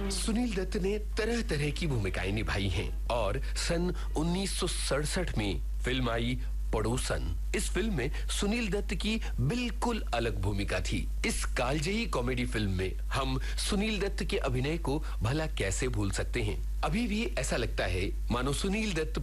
सुनील दत्त ने तरह तरह की भूमिकाएं निभाई हैं और सन 1967 में फिल्म आई पड़ोसन। इस फिल्म में सुनील दत्त की बिल्कुल अलग भूमिका थी। इस कालजयी कॉमेडी फिल्म में हम सुनील दत्त के अभिनय को भला कैसे भूल सकते हैं। अभी भी ऐसा लगता है मानो सुनील दत्त